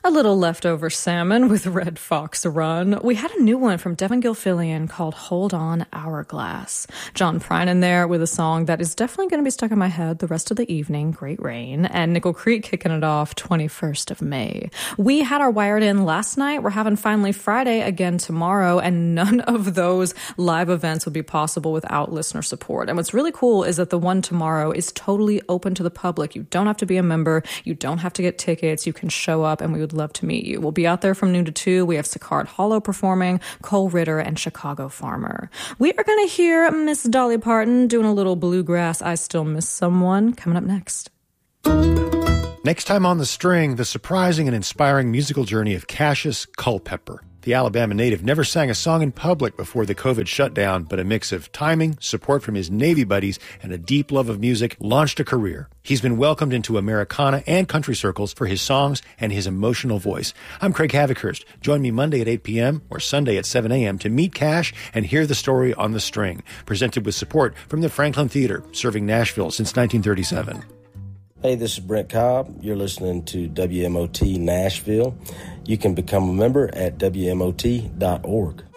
A little leftover salmon with Red Fox Run. We had a new one from Devin Gilfillian called Hold On Hourglass. John Prine in there with a song that is definitely going to be stuck in my head the rest of the evening, Great Rain, and Nickel Creek kicking it off 21st of May. We had our Wired In last night. We're having Finally Friday again tomorrow, and none of those live events would be possible without listener support. And what's really cool is that the one tomorrow is totally open to the public. You don't have to be a member. You don't have to get tickets. You can show up, and we would love to meet you. We'll be out there from noon to 2. We have Sicard Hollow performing, Cole Ritter, and Chicago Farmer. We are going to hear Miss Dolly Parton doing a little bluegrass I Still Miss Someone coming up next. Next time on The String, the surprising and inspiring musical journey of Cassius Culpepper. The Alabama native never sang a song in public before the COVID shutdown, but a mix of timing, support from his Navy buddies, and a deep love of music launched a career. He's been welcomed into Americana and country circles for his songs and his emotional voice. I'm Craig Havikhurst. Join me Monday at 8 p.m. or Sunday at 7 a.m. to meet Cash and hear the story on The String, presented with support from the Franklin Theater, serving Nashville since 1937. Hey, this is Brent Cobb. You're listening to WMOT Nashville. You can become a member at WMOT.org.